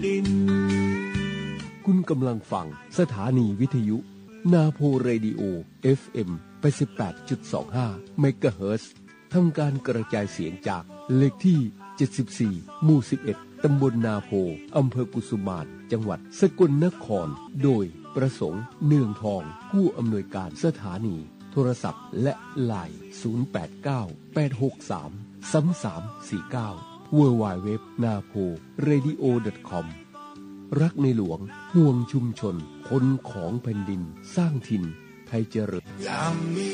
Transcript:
คุณกำลังฟังสถานีวิทยุนาโพเรดิโอ FM 88.25 เมกะเฮิรตซ์ทำการกระจายเสียงจากเลขที่ 74 หมู่ 11 ตำบลนาโพ อำเภอกุสุมาน จังหวัดสกลนคร โดยประสงค์เนืองทอง ผู้อำนวยการสถานี โทรศัพท์และไลน์ 089-863-3349 www.naporadio.com รักในหลวงห่วงชุมชนคนของแผ่นดินสร้างถิ่นไทยเจริญ